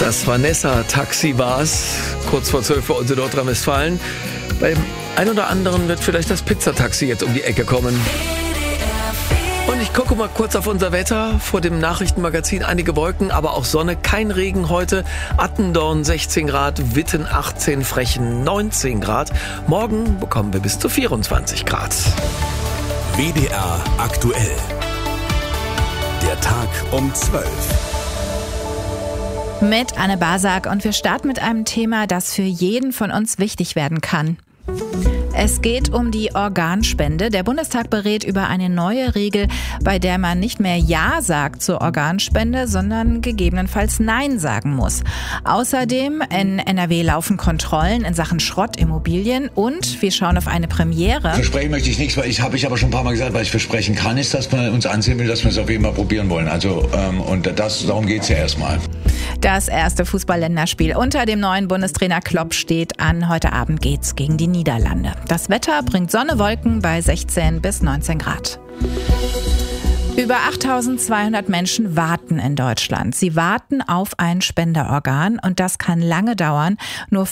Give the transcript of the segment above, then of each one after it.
Das Vanessa-Taxi war es, kurz vor 12 Uhr in Nordrhein-Westfalen. Beim ein oder anderen wird vielleicht das Pizzataxi jetzt um die Ecke kommen. Und ich gucke mal kurz auf unser Wetter. Vor dem Nachrichtenmagazin einige Wolken, aber auch Sonne. Kein Regen heute. Attendorn 16 Grad, Witten 18, Frechen 19 Grad. Morgen bekommen wir bis zu 24 Grad. WDR aktuell. Der Tag um 12. Mit Anne Basak, und wir starten mit einem Thema, das für jeden von uns wichtig werden kann. Es geht um die Organspende. Der Bundestag berät über eine neue Regel, bei der man nicht mehr Ja sagt zur Organspende, sondern gegebenenfalls Nein sagen muss. Außerdem in NRW laufen Kontrollen in Sachen Schrottimmobilien und wir schauen auf eine Premiere. Versprechen möchte ich nichts, weil ich aber schon ein paar Mal gesagt, was ich versprechen kann, ist, dass man uns ansehen will, dass wir es auf jeden Fall probieren wollen. Darum geht es ja erstmal. Das erste Fußball-Länderspiel unter dem neuen Bundestrainer Klopp steht an. Heute Abend geht's gegen die Niederlande. Das Wetter bringt Sonne, Wolken bei 16 bis 19 Grad. Über 8.200 Menschen warten in Deutschland. Sie warten auf ein Spenderorgan und das kann lange dauern. Nur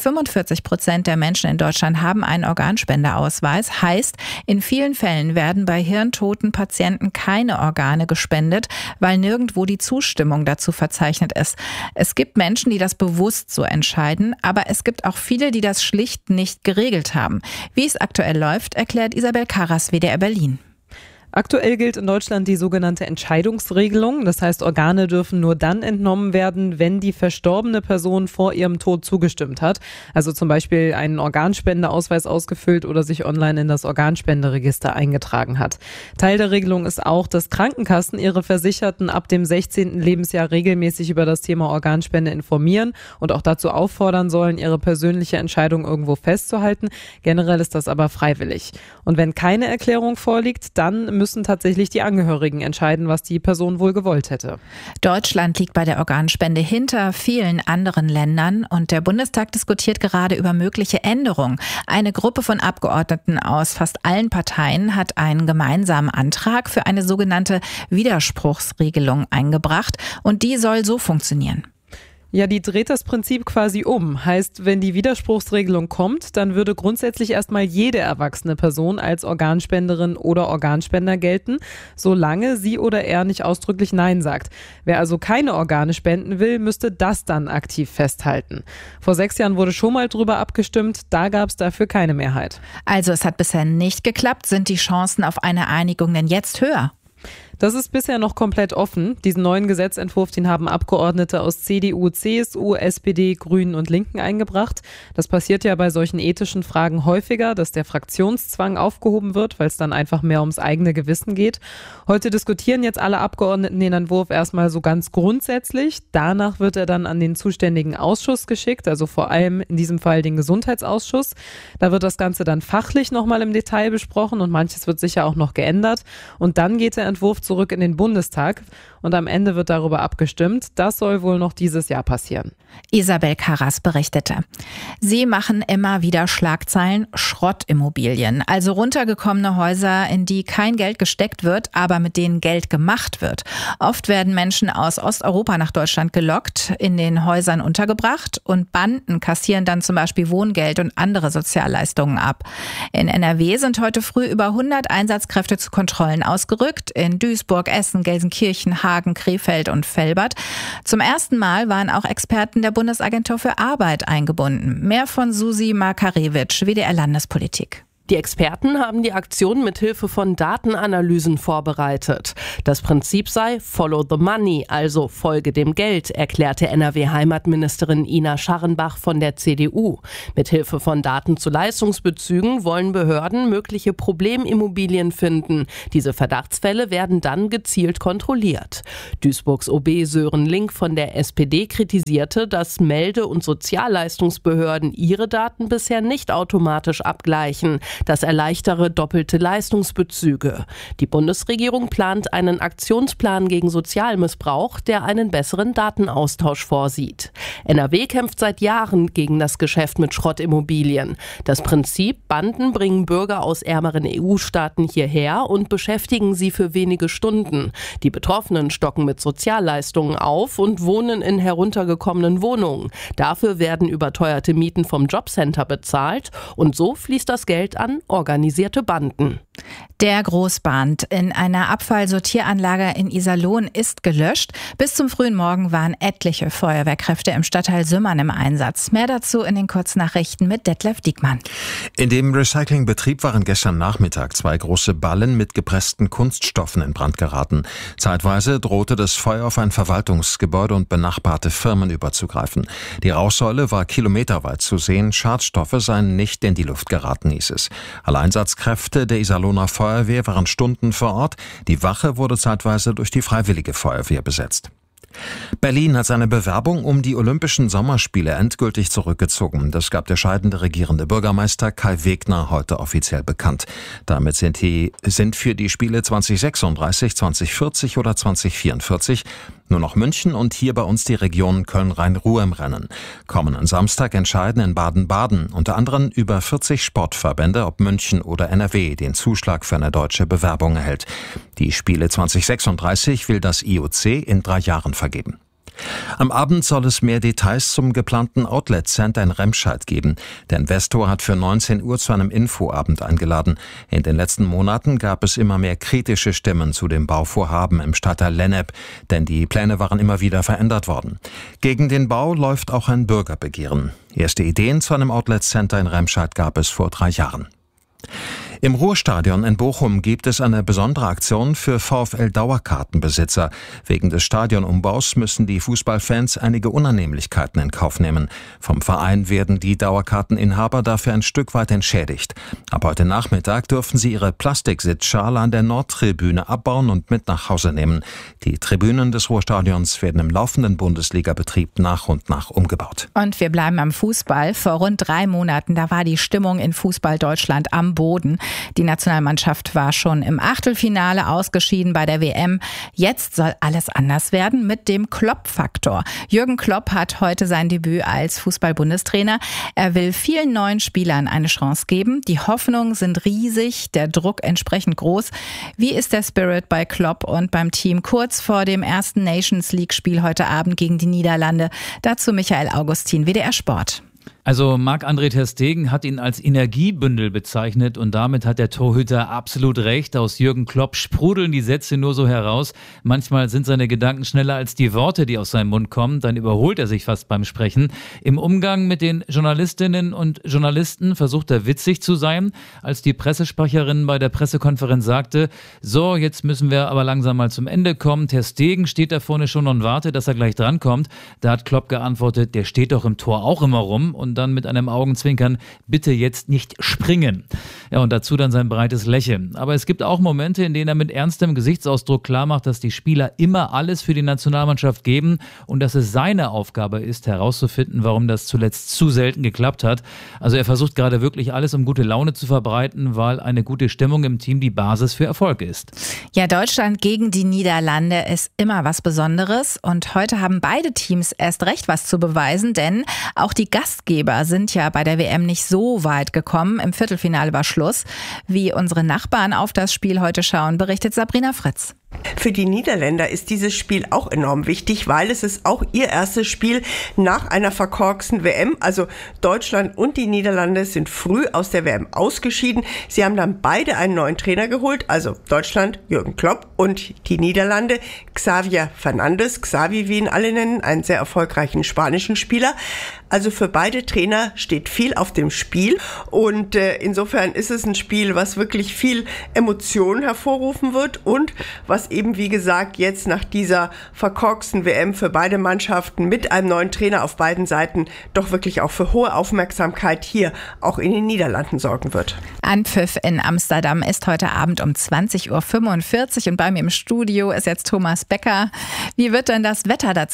45% der Menschen in Deutschland haben einen Organspenderausweis. Heißt, in vielen Fällen werden bei hirntoten Patienten keine Organe gespendet, weil nirgendwo die Zustimmung dazu verzeichnet ist. Es gibt Menschen, die das bewusst so entscheiden, aber es gibt auch viele, die das schlicht nicht geregelt haben. Wie es aktuell läuft, erklärt Isabel Karras, WDR Berlin. Aktuell gilt in Deutschland die sogenannte Entscheidungsregelung. Das heißt, Organe dürfen nur dann entnommen werden, wenn die verstorbene Person vor ihrem Tod zugestimmt hat. Also zum Beispiel einen Organspendeausweis ausgefüllt oder sich online in das Organspenderegister eingetragen hat. Teil der Regelung ist auch, dass Krankenkassen ihre Versicherten ab dem 16. Lebensjahr regelmäßig über das Thema Organspende informieren und auch dazu auffordern sollen, ihre persönliche Entscheidung irgendwo festzuhalten. Generell ist das aber freiwillig. Und wenn keine Erklärung vorliegt, dann müssen tatsächlich die Angehörigen entscheiden, was die Person wohl gewollt hätte. Deutschland liegt bei der Organspende hinter vielen anderen Ländern und der Bundestag diskutiert gerade über mögliche Änderungen. Eine Gruppe von Abgeordneten aus fast allen Parteien hat einen gemeinsamen Antrag für eine sogenannte Widerspruchsregelung eingebracht und die soll so funktionieren. Ja, die dreht das Prinzip quasi um. Heißt, wenn die Widerspruchsregelung kommt, dann würde grundsätzlich erstmal jede erwachsene Person als Organspenderin oder Organspender gelten, solange sie oder er nicht ausdrücklich Nein sagt. Wer also keine Organe spenden will, müsste das dann aktiv festhalten. Vor 6 Jahren wurde schon mal drüber abgestimmt, da gab es dafür keine Mehrheit. Also es hat bisher nicht geklappt. Sind die Chancen auf eine Einigung denn jetzt höher? Das ist bisher noch komplett offen. Diesen neuen Gesetzentwurf, den haben Abgeordnete aus CDU, CSU, SPD, Grünen und Linken eingebracht. Das passiert ja bei solchen ethischen Fragen häufiger, dass der Fraktionszwang aufgehoben wird, weil es dann einfach mehr ums eigene Gewissen geht. Heute diskutieren jetzt alle Abgeordneten den Entwurf erstmal so ganz grundsätzlich. Danach wird er dann an den zuständigen Ausschuss geschickt, also vor allem in diesem Fall den Gesundheitsausschuss. Da wird das Ganze dann fachlich nochmal im Detail besprochen und manches wird sicher auch noch geändert. Und dann geht der Entwurf zurück in den Bundestag und am Ende wird darüber abgestimmt. Das soll wohl noch dieses Jahr passieren. Isabel Karras berichtete. Sie machen immer wieder Schlagzeilen: Schrottimmobilien, also runtergekommene Häuser, in die kein Geld gesteckt wird, aber mit denen Geld gemacht wird. Oft werden Menschen aus Osteuropa nach Deutschland gelockt, in den Häusern untergebracht und Banden kassieren dann zum Beispiel Wohngeld und andere Sozialleistungen ab. In NRW sind heute früh über 100 Einsatzkräfte zu Kontrollen ausgerückt, in Duisburg, Essen, Gelsenkirchen, Hagen, Krefeld und Velbert. Zum ersten Mal waren auch Experten der Bundesagentur für Arbeit eingebunden. Mehr von Susi Makarewitsch, WDR Landespolitik. Die Experten haben die Aktion mit Hilfe von Datenanalysen vorbereitet. Das Prinzip sei Follow the Money, also folge dem Geld, erklärte NRW-Heimatministerin Ina Scharrenbach von der CDU. Mit Hilfe von Daten zu Leistungsbezügen wollen Behörden mögliche Problemimmobilien finden. Diese Verdachtsfälle werden dann gezielt kontrolliert. Duisburgs OB Sören Link von der SPD kritisierte, dass Melde- und Sozialleistungsbehörden ihre Daten bisher nicht automatisch abgleichen. Das erleichtere doppelte Leistungsbezüge. Die Bundesregierung plant einen Aktionsplan gegen Sozialmissbrauch, der einen besseren Datenaustausch vorsieht. NRW kämpft seit Jahren gegen das Geschäft mit Schrottimmobilien. Das Prinzip: Banden bringen Bürger aus ärmeren EU-Staaten hierher und beschäftigen sie für wenige Stunden. Die Betroffenen stocken mit Sozialleistungen auf und wohnen in heruntergekommenen Wohnungen. Dafür werden überteuerte Mieten vom Jobcenter bezahlt und so fließt das Geld an organisierte Banden. Der Großbrand in einer Abfallsortieranlage in Iserlohn ist gelöscht. Bis zum frühen Morgen waren etliche Feuerwehrkräfte im Stadtteil Sümmern im Einsatz. Mehr dazu in den Kurznachrichten mit Detlef Diekmann. In dem Recyclingbetrieb waren gestern Nachmittag 2 große Ballen mit gepressten Kunststoffen in Brand geraten. Zeitweise drohte das Feuer auf ein Verwaltungsgebäude und benachbarte Firmen überzugreifen. Die Rauchsäule war kilometerweit zu sehen. Schadstoffe seien nicht in die Luft geraten, hieß es. Alle Einsatzkräfte der Iserlohner Feuerwehr waren Stunden vor Ort. Die Wache wurde zeitweise durch die Freiwillige Feuerwehr besetzt. Berlin hat seine Bewerbung um die Olympischen Sommerspiele endgültig zurückgezogen. Das gab der scheidende regierende Bürgermeister Kai Wegner heute offiziell bekannt. Damit sind für die Spiele 2036, 2040 oder 2044 nur noch München und hier bei uns die Region Köln-Rhein-Ruhr im Rennen. Kommenden Samstag entscheiden in Baden-Baden unter anderem über 40 Sportverbände, ob München oder NRW den Zuschlag für eine deutsche Bewerbung erhält. Die Spiele 2036 will das IOC in 3 Jahren vergeben. Am Abend soll es mehr Details zum geplanten Outlet Center in Remscheid geben. Der Investor hat für 19 Uhr zu einem Infoabend eingeladen. In den letzten Monaten gab es immer mehr kritische Stimmen zu dem Bauvorhaben im Stadtteil Lennep, denn die Pläne waren immer wieder verändert worden. Gegen den Bau läuft auch ein Bürgerbegehren. Erste Ideen zu einem Outlet Center in Remscheid gab es vor 3 Jahren. Im Ruhrstadion in Bochum gibt es eine besondere Aktion für VfL-Dauerkartenbesitzer. Wegen des Stadionumbaus müssen die Fußballfans einige Unannehmlichkeiten in Kauf nehmen. Vom Verein werden die Dauerkarteninhaber dafür ein Stück weit entschädigt. Ab heute Nachmittag dürfen sie ihre Plastiksitzschale an der Nordtribüne abbauen und mit nach Hause nehmen. Die Tribünen des Ruhrstadions werden im laufenden Bundesligabetrieb nach und nach umgebaut. Und wir bleiben am Fußball. Vor rund 3 Monaten, da war die Stimmung in Fußball Deutschland am Boden. Die Nationalmannschaft war schon im Achtelfinale ausgeschieden bei der WM. Jetzt soll alles anders werden mit dem Klopp-Faktor. Jürgen Klopp hat heute sein Debüt als Fußball-Bundestrainer. Er will vielen neuen Spielern eine Chance geben. Die Hoffnungen sind riesig, der Druck entsprechend groß. Wie ist der Spirit bei Klopp und beim Team kurz vor dem ersten Nations-League-Spiel heute Abend gegen die Niederlande? Dazu Michael Augustin, WDR Sport. Also Marc-André ter Stegen hat ihn als Energiebündel bezeichnet und damit hat der Torhüter absolut recht. Aus Jürgen Klopp sprudeln die Sätze nur so heraus. Manchmal sind seine Gedanken schneller als die Worte, die aus seinem Mund kommen. Dann überholt er sich fast beim Sprechen. Im Umgang mit den Journalistinnen und Journalisten versucht er witzig zu sein. Als die Pressesprecherin bei der Pressekonferenz sagte, so, jetzt müssen wir aber langsam mal zum Ende kommen. Ter Stegen steht da vorne schon und wartet, dass er gleich drankommt. Da hat Klopp geantwortet, der steht doch im Tor auch immer rum. Und dann mit einem Augenzwinkern, bitte jetzt nicht springen. Ja, und dazu dann sein breites Lächeln. Aber es gibt auch Momente, in denen er mit ernstem Gesichtsausdruck klarmacht, dass die Spieler immer alles für die Nationalmannschaft geben und dass es seine Aufgabe ist, herauszufinden, warum das zuletzt zu selten geklappt hat. Also er versucht gerade wirklich alles, um gute Laune zu verbreiten, weil eine gute Stimmung im Team die Basis für Erfolg ist. Ja, Deutschland gegen die Niederlande ist immer was Besonderes und heute haben beide Teams erst recht was zu beweisen, denn auch die Gastgeber sind ja bei der WM nicht so weit gekommen. Im Viertelfinale war Schluss. Wie unsere Nachbarn auf das Spiel heute schauen, berichtet Sabrina Fritz. Für die Niederländer ist dieses Spiel auch enorm wichtig, weil es ist auch ihr erstes Spiel nach einer verkorksten WM. Also Deutschland und die Niederlande sind früh aus der WM ausgeschieden. Sie haben dann beide einen neuen Trainer geholt, also Deutschland Jürgen Klopp und die Niederlande Xavier Fernandes, Xavi wie ihn alle nennen, einen sehr erfolgreichen spanischen Spieler. Also für beide Trainer steht viel auf dem Spiel und insofern ist es ein Spiel, was wirklich viel Emotionen hervorrufen wird und was eben, wie gesagt, jetzt nach dieser verkorksten WM für beide Mannschaften mit einem neuen Trainer auf beiden Seiten doch wirklich auch für hohe Aufmerksamkeit hier auch in den Niederlanden sorgen wird. Anpfiff in Amsterdam ist heute Abend um 20:45 Uhr und bei mir im Studio ist jetzt Thomas Becker. Wie wird denn das Wetter dazu?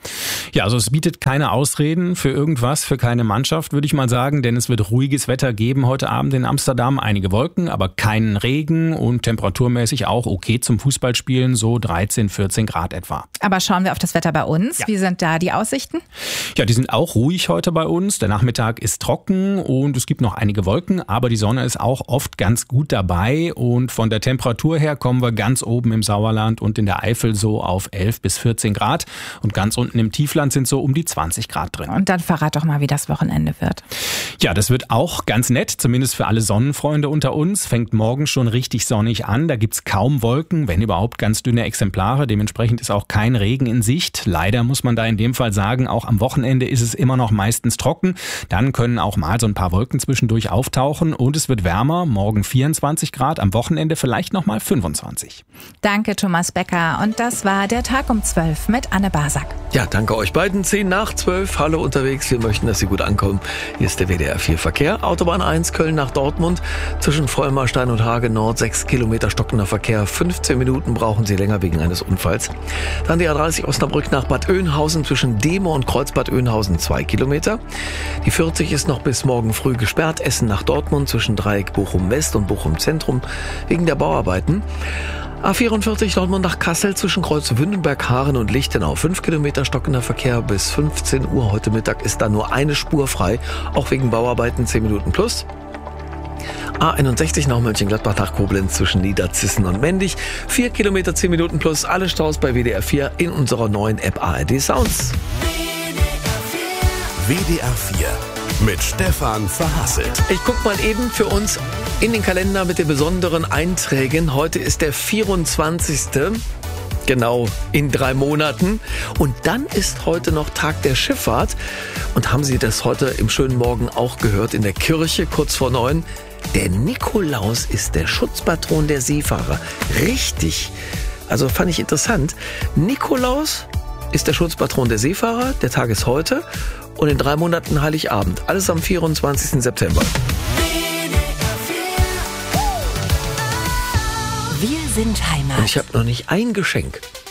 Ja, also es bietet keine Ausreden für irgendwas, für keine Mannschaft, würde ich mal sagen, denn es wird ruhiges Wetter geben heute Abend in Amsterdam. Einige Wolken, aber keinen Regen und temperaturmäßig auch okay zum Fußballspielen, so 13, 14 Grad etwa. Aber schauen wir auf das Wetter bei uns. Ja. Wie sind da die Aussichten? Ja, die sind auch ruhig heute bei uns. Der Nachmittag ist trocken und es gibt noch einige Wolken, aber die Sonne ist auch oft ganz gut dabei und von der Temperatur her kommen wir ganz oben im Sauerland und in der Eifel so auf 11 bis 14 Grad und ganz unten im Tiefland sind so um die 20 Grad drin. Und dann verrat doch mal, wie das Wochenende wird. Ja, das wird auch ganz nett, zumindest für alle Sonnenfreunde unter uns. Fängt morgen schon richtig sonnig an. Da gibt's kaum Wolken, wenn überhaupt ganz dünne Exemplare. Dementsprechend ist auch kein Regen in Sicht. Leider muss man da in dem Fall sagen, auch am Wochenende ist es immer noch meistens trocken. Dann können auch mal so ein paar Wolken zwischendurch auftauchen und es wird wärmer. Morgen 24 Grad, am Wochenende vielleicht nochmal 25. Danke, Thomas Becker. Und das war der Tag um 12 mit Anne Basak. Ja, danke euch beiden. 10 nach 12, Hallo unterwegs. Wir möchten, dass Sie gut ankommen. Hier ist der WDR 4 Verkehr. Autobahn 1 Köln nach Dortmund. Zwischen Vollmarstein und Hage Nord 6 Kilometer stockender Verkehr. 15 Minuten brauchen Sie länger wegen eines Unfalls. Dann die A30 Osnabrück nach Bad Oeynhausen zwischen Demo und Kreuzbad Oeynhausen 2 Kilometer. Die 40 ist noch bis morgen früh gesperrt. Essen nach Dortmund zwischen Dreieck Bochum West und Bochum Zentrum wegen der Bauarbeiten. A44 Dortmund nach Kassel zwischen Kreuzwündenberg, Haaren und Lichtenau. 5 Kilometer stockender Verkehr bis 15 Uhr. Heute Mittag ist da nur eine Spur frei, auch wegen Bauarbeiten 10 Minuten plus. A61 nach Mönchengladbach nach Koblenz zwischen Niederzissen und Mendig. 4 Kilometer 10 Minuten plus. Alle Staus bei WDR 4 in unserer neuen App ARD Sounds. WDR 4 mit Stefan Verhasselt. Ich guck mal eben für uns in den Kalender mit den besonderen Einträgen. Heute ist der 24. Genau, in 3 Monaten. Und dann ist heute noch Tag der Schifffahrt. Und haben Sie das heute im schönen Morgen auch gehört in der Kirche, kurz vor 9? Der Nikolaus ist der Schutzpatron der Seefahrer. Richtig. Also fand ich interessant. Nikolaus ist der Schutzpatron der Seefahrer. Der Tag ist heute. Und in 3 Monaten Heiligabend. Alles am 24. September. Wir sind Heimat. Und ich habe noch nicht ein Geschenk.